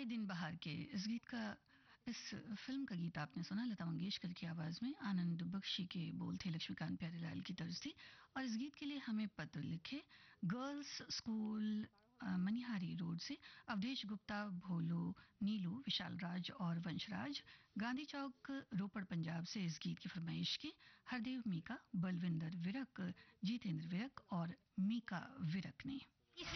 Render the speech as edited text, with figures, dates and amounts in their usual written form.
आए दिन बहार के इस फिल्म का गीत आपने सुना लता मंगेशकर की आवाज में। आनंद बख्शी के बोल थे, लक्ष्मीकांत प्यारेलाल की तर्ज थी। और इस गीत के लिए हमें पत्र लिखे गर्ल्स स्कूल मनिहारी रोड से अवधेश गुप्ता, भोलू, नीलू, विशाल राज और वंशराज। गांधी चौक, रोपड़, पंजाब से इस गीत की फरमाइश की हरदेव मीका, बलविंदर विरक, जीतेंद्र विरक और मीका विरक ने।